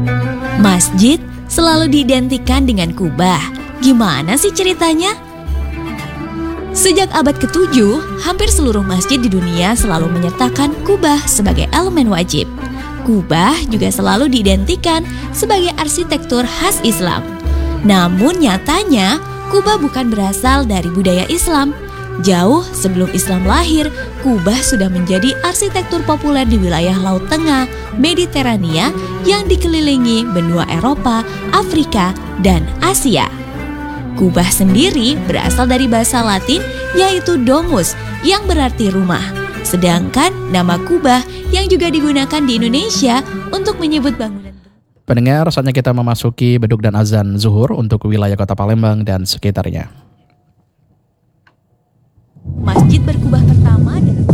Masjid selalu diidentikan dengan Kubah. Gimana sih ceritanya? Sejak abad ke-7, hampir seluruh masjid di dunia selalu menyertakan Kubah sebagai elemen wajib. Kubah juga selalu diidentikan sebagai arsitektur khas Islam. Namun nyatanya, Kubah bukan berasal dari budaya Islam. Jauh sebelum Islam lahir, Kubah sudah menjadi arsitektur populer di wilayah Laut Tengah, Mediterania yang dikelilingi benua Eropa, Afrika, dan Asia. Kubah sendiri berasal dari bahasa Latin yaitu domus yang berarti rumah. Sedangkan nama Kubah yang juga digunakan di Indonesia untuk menyebut bangunan. Pendengar, saatnya kita memasuki beduk dan azan zuhur untuk wilayah Kota Palembang dan sekitarnya. Masjid berkubah pertama dalam